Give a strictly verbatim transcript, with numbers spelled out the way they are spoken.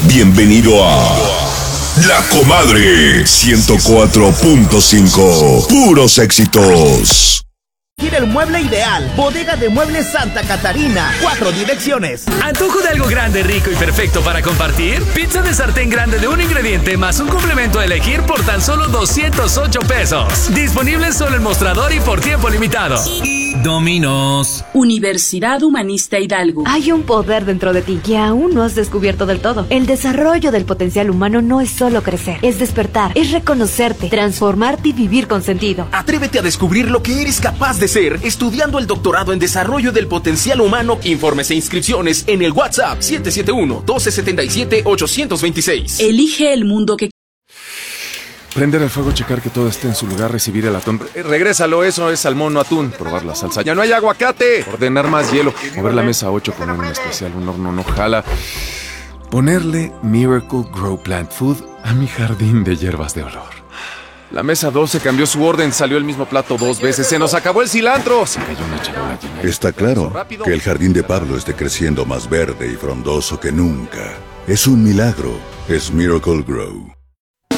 Bienvenido a La Comadre ciento cuatro punto cinco. Puros éxitos. Tiene el mueble ideal. Bodega de Muebles Santa Catarina. Cuatro direcciones. ¿Antojo de algo grande, rico y perfecto para compartir? Pizza de sartén grande de un ingrediente más un complemento a elegir por tan solo doscientos ocho pesos. Disponible solo en mostrador y por tiempo limitado. Domino's. Universidad Humanista Hidalgo. Hay un poder dentro de ti que aún no has descubierto del todo. El desarrollo del potencial humano no es solo crecer, es despertar, es reconocerte, transformarte y vivir con sentido. Atrévete a descubrir lo que eres capaz de ser estudiando el doctorado en desarrollo del potencial humano. Informes e inscripciones en el WhatsApp siete siete uno, uno dos siete siete, ocho dos seis. Elige el mundo que... Prender el fuego, checar que todo esté en su lugar, recibir el atún. Eh, regrésalo, eso es salmón, no atún. Probar la salsa. ¡Ya no hay aguacate! Ordenar más hielo. Mover la mesa ocho, poner un especial, un horno no jala. Ponerle Miracle Grow Plant Food a mi jardín de hierbas de olor. La mesa doce cambió su orden, salió el mismo plato dos veces. ¡Se nos acabó el cilantro! Se cayó una charola llena. Está claro que el jardín de Pablo esté creciendo más verde y frondoso que nunca. Es un milagro. Es Miracle Grow.